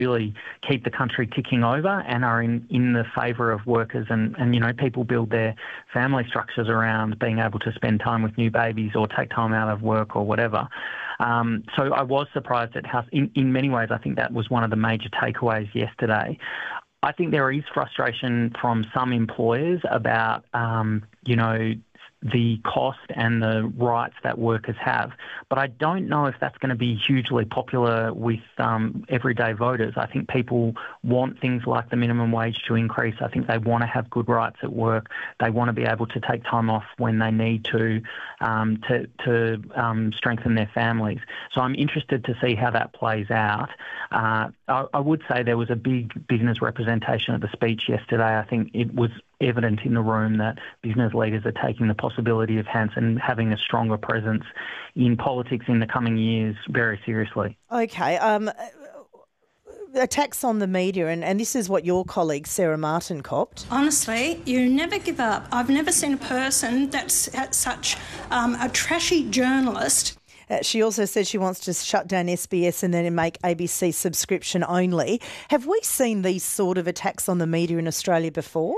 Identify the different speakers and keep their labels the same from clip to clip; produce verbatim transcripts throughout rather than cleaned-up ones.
Speaker 1: really keep the country ticking over and are in, in the favour of workers and, and, you know, people build their family structures around being able to spend time with new babies or take time out of work or whatever. Um, so I was surprised at how, in, in many ways, I think that was one of the major takeaways yesterday. I think there is frustration from some employers about, um, you know, the cost and the rights that workers have. But I don't know if that's going to be hugely popular with um, everyday voters. I think people want things like the minimum wage to increase. I think they want to have good rights at work. They want to be able to take time off when they need to um, to, to um, strengthen their families. So I'm interested to see how that plays out. Uh, I, I would say there was a big business representation at the speech yesterday. I think it was evident in the room that business leaders are taking the possibility of Hanson having a stronger presence in politics in the coming years very seriously.
Speaker 2: Okay. Um, attacks on the media, and, and this is what your colleague Sarah Martin copped.
Speaker 3: Honestly, you never give up. I've never seen a person that's such um, a trashy journalist.
Speaker 2: Uh, she also said she wants to shut down S B S and then make A B C subscription only. Have we seen these sort of attacks on the media in Australia before?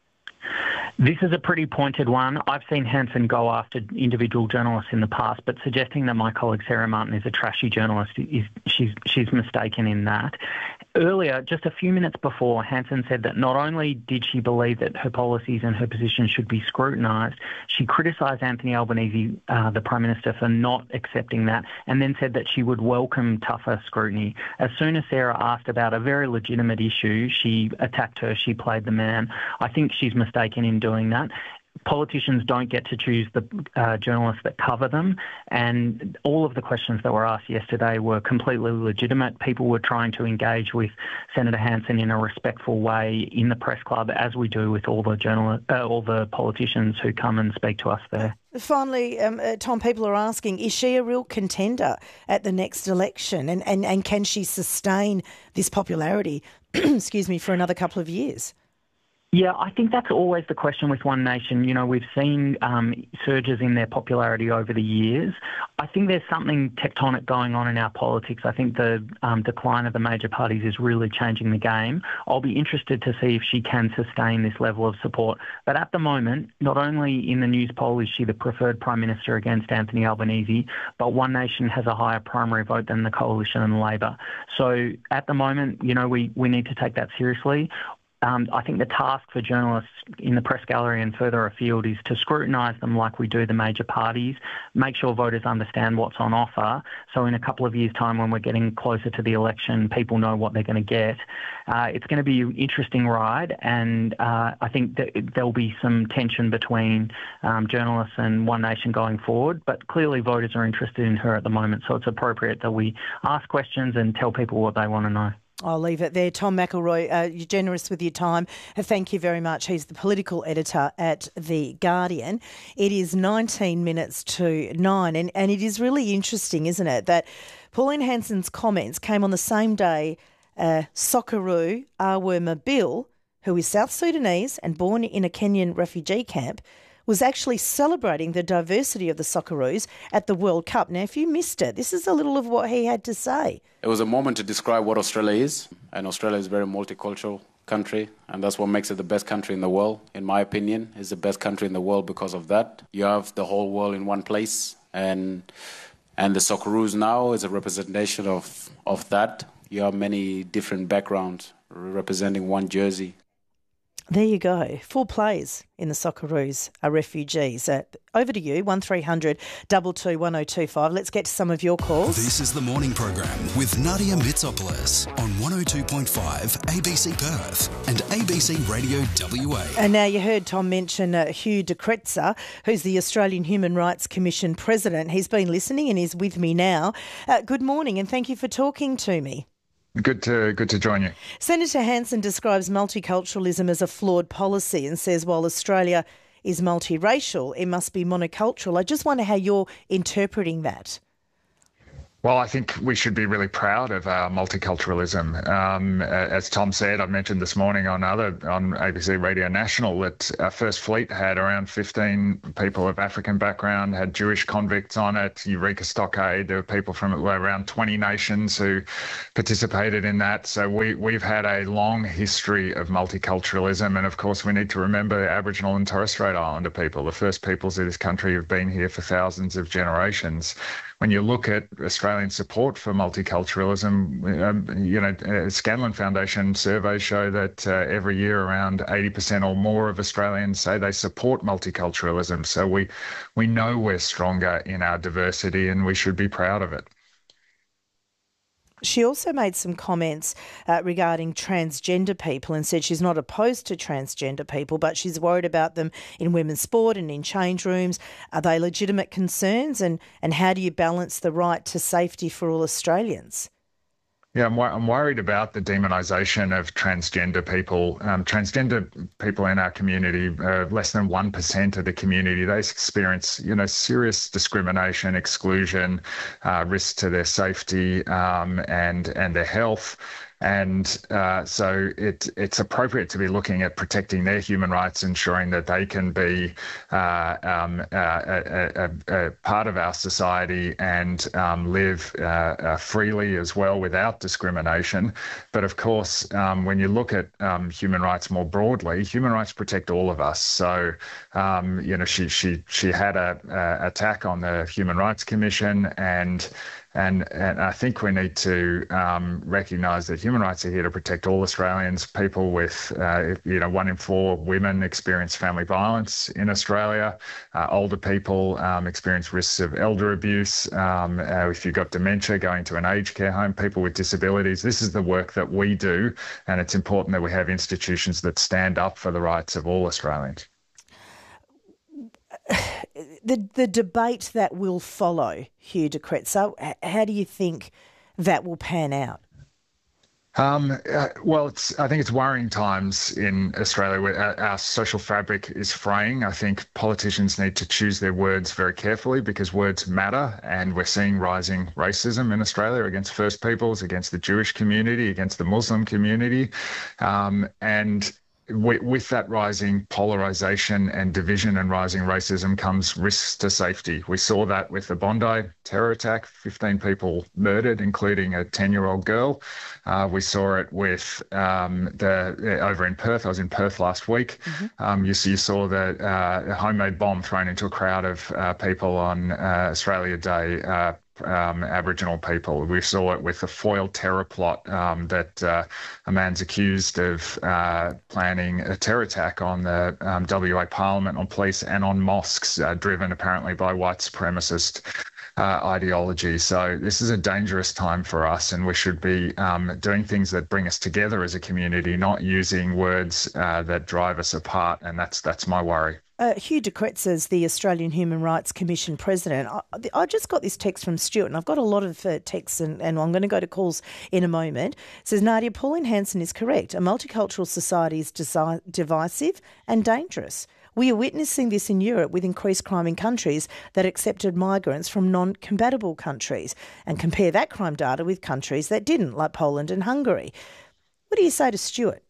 Speaker 1: This is a pretty pointed one. I've seen Hanson go after individual journalists in the past, but suggesting that my colleague Sarah Martin is a trashy journalist, is she's she's mistaken in that. Earlier, just a few minutes before, Hanson said that not only did she believe that her policies and her position should be scrutinised, she criticised Anthony Albanese, uh, the Prime Minister, for not accepting that, and then said that she would welcome tougher scrutiny. As soon as Sarah asked about a very legitimate issue, she attacked her, she played the man. I think she's mistaken in doing that. Politicians don't get to choose the uh, journalists that cover them, and all of the questions that were asked yesterday were completely legitimate. People were trying to engage with Senator Hanson in a respectful way in the press club, as we do with all the journal- uh, all the politicians who come and speak to us there.
Speaker 2: Finally, um, uh, Tom, people are asking, is she a real contender at the next election, and, and, and can she sustain this popularity, excuse me, for another couple of years?
Speaker 1: Yeah, I think that's always the question with One Nation. You know, we've seen um, surges in their popularity over the years. I think there's something tectonic going on in our politics. I think the um, decline of the major parties is really changing the game. I'll be interested to see if she can sustain this level of support. But at the moment, not only in the news poll is she the preferred Prime Minister against Anthony Albanese, but One Nation has a higher primary vote than the Coalition and Labor. So at the moment, you know, we, we need to take that seriously. Um, I think the task for journalists in the press gallery and further afield is to scrutinise them like we do the major parties, make sure voters understand what's on offer, so in a couple of years' time when we're getting closer to the election, people know what they're going to get. Uh, it's going to be an interesting ride, and uh, I think that there'll be some tension between um, journalists and One Nation going forward, but clearly voters are interested in her at the moment, so it's appropriate that we ask questions and tell people what they want to know.
Speaker 2: I'll leave it there. Tom McElroy, uh, you're generous with your time. Uh, thank you very much. He's the political editor at The Guardian. It is nineteen minutes to nine, and, and it is really interesting, isn't it, that Pauline Hanson's comments came on the same day uh, Socceroo Awer Mabil, who is South Sudanese and born in a Kenyan refugee camp, was actually celebrating the diversity of the Socceroos at the World Cup. Now, if you missed it, this is a little of what he had to say.
Speaker 4: It was a moment to describe what Australia is, and Australia is a very multicultural country, and that's what makes it the best country in the world. In my opinion, it's the best country in the world because of that. You have the whole world in one place, and and the Socceroos now is a representation of, of that. You have many different backgrounds representing one jersey.
Speaker 2: There you go. Four players in the Socceroos are refugees. Uh, over to you, one three hundred two two one oh two five. Let's get to some of your calls.
Speaker 5: This is the morning program with Nadia Mitsopoulos on one oh two point five A B C Perth and A B C Radio W A.
Speaker 2: And now you heard Tom mention uh, Hugh de Kretser, who's the Australian Human Rights Commission President. He's been listening and is with me now. Uh, good morning and thank you for talking to me.
Speaker 6: Good to good to join you.
Speaker 2: Senator Hanson describes multiculturalism as a flawed policy and says while Australia is multiracial, it must be monocultural. I just wonder how you're interpreting that.
Speaker 6: Well, I think we should be really proud of our multiculturalism. Um, as Tom said, I mentioned this morning on other on A B C Radio National that our first fleet had around fifteen people of African background, had Jewish convicts on it, Eureka Stockade. There were people from around twenty nations who participated in that. So we, we've had a long history of multiculturalism. And of course, we need to remember Aboriginal and Torres Strait Islander people, the first peoples of this country who've been here for thousands of generations. When you look at Australian support for multiculturalism, um, you know, uh, Scanlon Foundation surveys show that uh, every year around eighty percent or more of Australians say they support multiculturalism. So we, we know we're stronger in our diversity and we should be proud of it.
Speaker 2: She also made some comments uh, regarding transgender people and said she's not opposed to transgender people, but she's worried about them in women's sport and in change rooms. Are they legitimate concerns? And, and how do you balance the right to safety for all Australians?
Speaker 6: Yeah, I'm, I'm worried about the demonisation of transgender people. Um, transgender people in our community, uh, less than one percent of the community, they experience, you know, serious discrimination, exclusion, uh, risk to their safety um, and and their health. And uh, so it, it's appropriate to be looking at protecting their human rights, ensuring that they can be uh, um, uh, a, a, a part of our society and um, live uh, uh, freely as well without discrimination. But of course, um, when you look at um, human rights more broadly, human rights protect all of us. So, um, you know, she she she had a, a attack on the Human Rights Commission, and And, and I think we need to um, recognise that human rights are here to protect all Australians. People with, uh, you know, one in four women experience family violence in Australia. Uh, older people um, experience risks of elder abuse. Um, uh, if you've got dementia, going to an aged care home, people with disabilities. This is the work that we do, and it's important that we have institutions that stand up for the rights of all Australians.
Speaker 2: The the debate that will follow, Hugh de Kretser, how do you think that will pan out?
Speaker 6: Um, uh, well, it's, I think it's worrying times in Australia where our, our social fabric is fraying. I think politicians need to choose their words very carefully because words matter, and we're seeing rising racism in Australia against First Peoples, against the Jewish community, against the Muslim community, um, and with that rising polarisation and division and rising racism comes risks to safety. We saw that with the Bondi terror attack, fifteen people murdered, including a ten-year-old girl. Uh, we saw it with um, the over in Perth. I was in Perth last week. Mm-hmm. Um, you, you saw the uh, homemade bomb thrown into a crowd of uh, people on uh, Australia Day, uh, Um, Aboriginal people. We saw it with the foiled terror plot um, that uh, a man's accused of uh, planning a terror attack on the um, W A Parliament, on police and on mosques, uh, driven apparently by white supremacist uh, ideology. So this is a dangerous time for us, and we should be um, doing things that bring us together as a community, not using words uh, that drive us apart, and that's that's my worry.
Speaker 2: Uh, Hugh de Kretser is the Australian Human Rights Commission President. I, I just got this text from Stuart, and I've got a lot of uh, texts, and, and I'm going to go to calls in a moment. It says, Nadia, Pauline Hanson is correct. A multicultural society is desi- divisive and dangerous. We are witnessing this in Europe with increased crime in countries that accepted migrants from non-compatible countries, and compare that crime data with countries that didn't, like Poland and Hungary. What do you say to Stuart?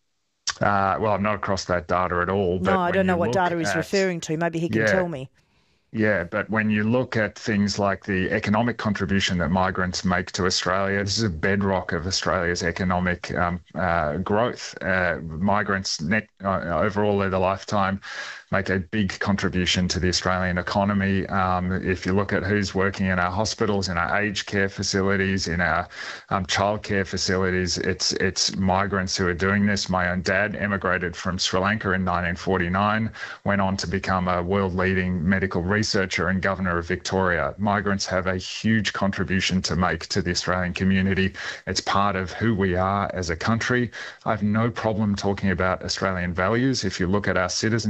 Speaker 6: Uh, well, I'm not across that data at all.
Speaker 2: No, I don't know what data he's referring to. Maybe he can
Speaker 6: yeah,
Speaker 2: tell me.
Speaker 6: Yeah, but when you look at things like the economic contribution that migrants make to Australia, this is a bedrock of Australia's economic um, uh, growth. Uh, migrants net uh, overall in their lifetime make a big contribution to the Australian economy. Um, if you look at who's working in our hospitals, in our aged care facilities, in our um, childcare facilities, it's it's migrants who are doing this. My own dad emigrated from Sri Lanka in nineteen forty-nine, went on to become a world-leading medical researcher and governor of Victoria. Migrants have a huge contribution to make to the Australian community. It's part of who we are as a country. I have no problem talking about Australian values. If you look at our citizenship book,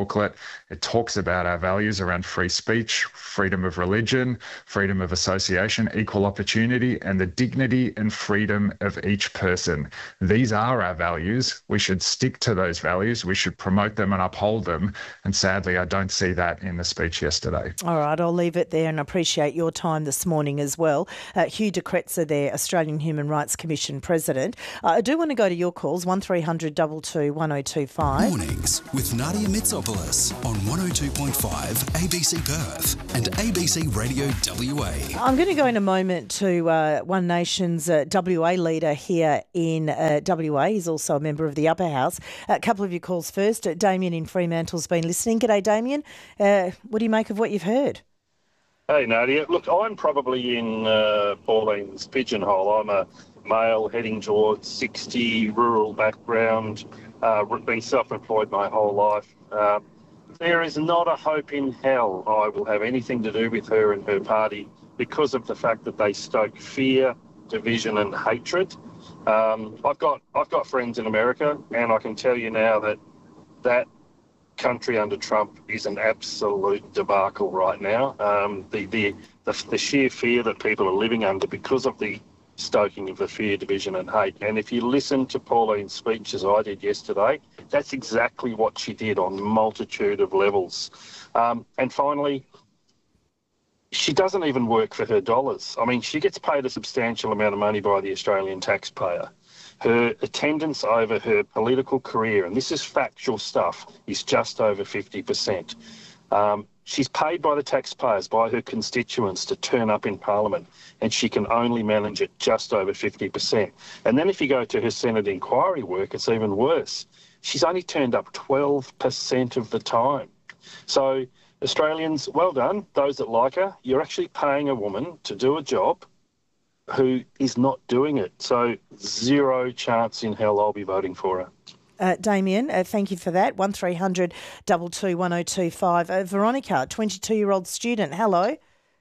Speaker 6: booklet. It talks about our values around free speech, freedom of religion, freedom of association, equal opportunity, and the dignity and freedom of each person. These are our values. We should stick to those values. We should promote them and uphold them. And sadly, I don't see that in the speech yesterday.
Speaker 2: All right, I'll leave it there and appreciate your time this morning as well. Uh, Hugh de Kretser there, Australian Human Rights Commission President. Uh, I do want to go to your calls, one three hundred two two one oh two five.
Speaker 5: Mornings with Nadia Mitsopoulos on one oh two point five A B C Perth and A B C Radio W A.
Speaker 2: I'm going to go in a moment to uh, One Nation's uh, W A leader here in uh, W A. He's also a member of the Upper House. A couple of your calls first. Uh, Damien in Fremantle's been listening. G'day, Damien. Uh, what do you make of what you've heard?
Speaker 7: Hey, Nadia. Look, I'm probably in uh, Pauline's pigeonhole. I'm a male heading towards sixty, rural background, uh, been self-employed my whole life. Uh, there is not a hope in hell I will have anything to do with her and her party because of the fact that they stoke fear, division and hatred. Um, I've got I've got friends in America, and I can tell you now that that country under Trump is an absolute debacle right now. Um, the, the the the sheer fear that people are living under because of the stoking of the fear, division and hate. And if you listen to Pauline's speech as I did yesterday, that's exactly what she did on multitude of levels. Um, and finally, she doesn't even work for her dollars. I mean, she gets paid a substantial amount of money by the Australian taxpayer. Her attendance over her political career, and this is factual stuff, is just over fifty percent. Um, she's paid by the taxpayers, by her constituents, to turn up in Parliament, and she can only manage it just over fifty percent. And then if you go to her Senate inquiry work, it's even worse. She's only turned up twelve percent of the time. So Australians, well done, those that like her. You're actually paying a woman to do a job who is not doing it. So zero chance in hell I'll be voting for her.
Speaker 2: Uh, Damien, uh, thank you for that. one three hundred two two one oh two five. Uh, Veronica, twenty-two-year-old student, hello.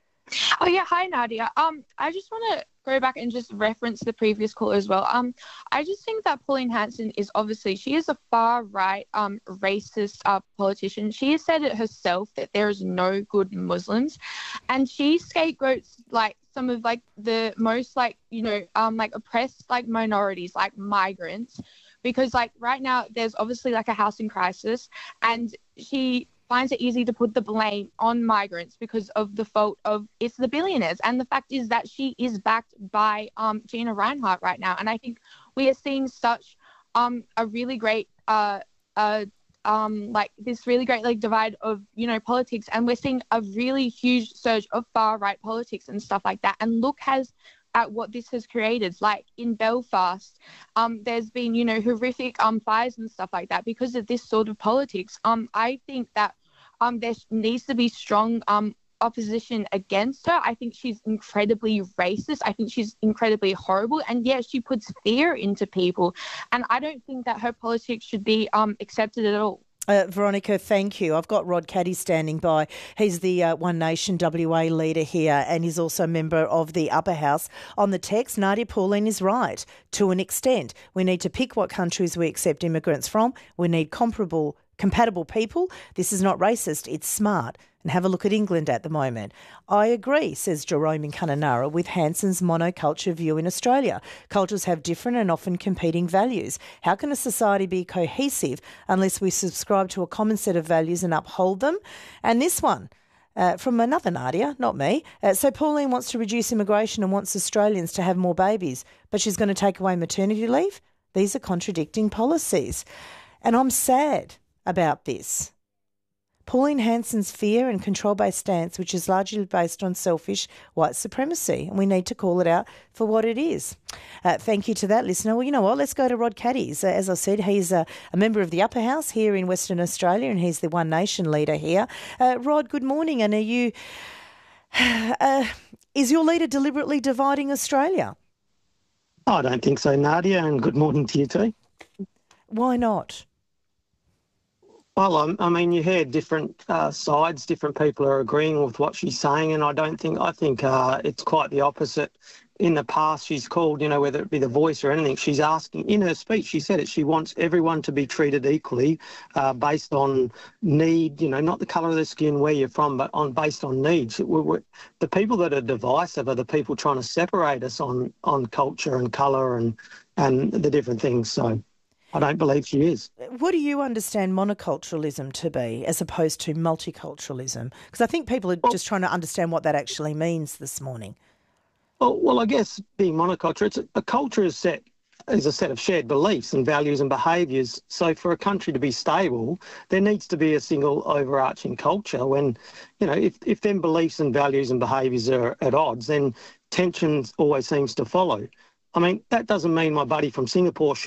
Speaker 8: Oh, yeah. Hi, Nadia. Um, I just want to go back and just reference the previous call as well. Um, I just think that Pauline Hanson is obviously, she is a far-right, um, racist uh, politician. She has said it herself that there is no good Muslims, and she scapegoats, like, some of, like, the most, like, you know, um, like, oppressed, like, minorities, like migrants, because, like, right now there's obviously, like, a housing crisis, and she finds it easy to put the blame on migrants because of the fault of it's the billionaires. And the fact is that she is backed by um, Gina Rinehart right now. And I think we are seeing such um, a really great, uh, uh, um, like this really great like divide of, you know, politics. And we're seeing a really huge surge of far right politics and stuff like that. And look has at what this has created. Like in Belfast, um, there's been, you know, horrific um fires and stuff like that because of this sort of politics. Um, I think that um there needs to be strong um opposition against her. I think she's incredibly racist. I think she's incredibly horrible. And yeah, she puts fear into people. And I don't think that her politics should be um accepted at all.
Speaker 2: Uh, Veronica, thank you. I've got Rod Caddy standing by. He's the uh, One Nation W A leader here, and he's also a member of the Upper House. On the text, Nadia, Pauline is right to an extent. We need to pick what countries we accept immigrants from. We need comparable, compatible people. This is not racist, it's smart. And have a look at England at the moment. I agree, says Jerome in Kununurra, with Hanson's monoculture view in Australia. Cultures have different and often competing values. How can a society be cohesive unless we subscribe to a common set of values and uphold them? And this one, uh, from another Nadia, not me. Uh, so Pauline wants to reduce immigration and wants Australians to have more babies, but she's going to take away maternity leave? These are contradicting policies. And I'm sad about this. Pauline Hanson's fear and control-based stance, which is largely based on selfish white supremacy, and we need to call it out for what it is. Uh, thank you to that listener. Well, you know what? Let's go to Rod Caddies. Uh, as I said, he's a, a member of the Upper House here in Western Australia, and he's the One Nation leader here. Uh, Rod, good morning. And are you? Uh, is your leader deliberately dividing Australia?
Speaker 9: Oh, I don't think so, Nadia. And good morning to you too.
Speaker 2: Why not?
Speaker 9: Well, I mean, you hear different uh, sides, different people are agreeing with what she's saying, and I don't think, I think uh, it's quite the opposite. in the past she's called, you know, whether it be The Voice or anything, she's asking, in her speech, she said it, she wants everyone to be treated equally uh, based on need, you know, not the colour of the skin, where you're from, but on based on needs. We're, we're, the people that are divisive are the people trying to separate us on, on culture and colour and, and the different things. So I don't believe she is.
Speaker 2: What do you understand monoculturalism to be as opposed to multiculturalism? Because I think people are well, just trying to understand what that actually means this morning.
Speaker 9: Well, well I guess being monoculture, it's a, a culture is set is a set of shared beliefs and values and behaviours. So for a country to be stable, there needs to be a single overarching culture. When, you know, if, if them beliefs and values and behaviours are at odds, then tension always seems to follow. I mean, that doesn't mean my buddy from Singapore